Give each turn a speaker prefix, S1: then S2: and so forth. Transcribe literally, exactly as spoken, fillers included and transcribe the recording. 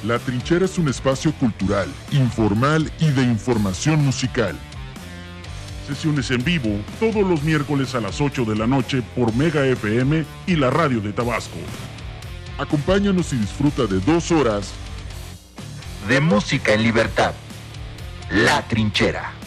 S1: La Trinchera es un espacio cultural, informal y de información musical. Sesiones en vivo todos los miércoles a las ocho de la noche por Mega F M y la radio de Tabasco. Acompáñanos y disfruta de dos horas
S2: de música en libertad. La Trinchera.